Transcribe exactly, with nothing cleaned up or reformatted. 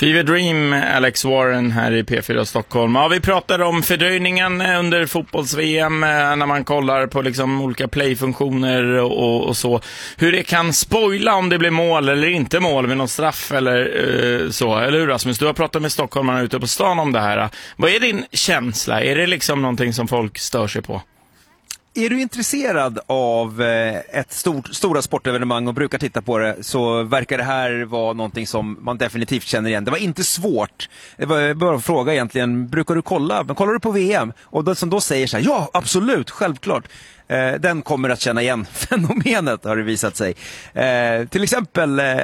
Fever Dream, Alex Warren här i P fyra Stockholm. Ja, vi pratade om fördröjningen under fotbolls-V M när man kollar på liksom olika playfunktioner och, och så. Hur det kan spoila om det blir mål eller inte mål med någon straff eller uh, så. Eller hur, Rasmus? Du har pratat med stockholmarna ute på stan om det här. Vad är din känsla? Är det liksom någonting som folk stör sig på? Är du intresserad av ett stort, stora sportevenemang och brukar titta på det, så verkar det här vara någonting som man definitivt känner igen. Det var inte svårt. Det var bara att fråga egentligen, brukar du kolla? Men kollar du på V M? Och det som då säger så här, ja absolut, självklart. Den kommer att känna igen fenomenet, har det visat sig. Till exempel